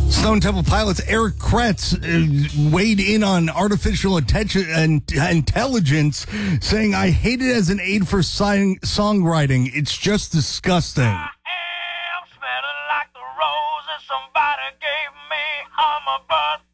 Stone Temple Pilots Eric Kretz weighed in on artificial intelligence, saying, "I hate it as an aid for songwriting. It's just disgusting." I am smelling like the roses somebody gave me on my birthday.